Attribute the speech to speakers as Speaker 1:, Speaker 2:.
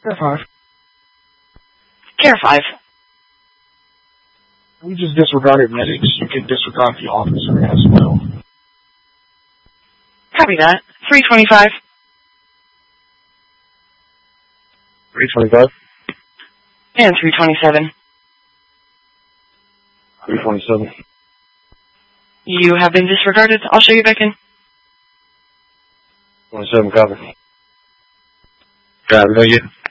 Speaker 1: Care 5.
Speaker 2: Care 5.
Speaker 1: We just disregarded medics. You can disregard the officer as well.
Speaker 2: Copy that. 325.
Speaker 3: 325.
Speaker 2: And 327.
Speaker 3: 327.
Speaker 2: You have been disregarded. I'll show you back in.
Speaker 3: 27, copy. Copy, thank you.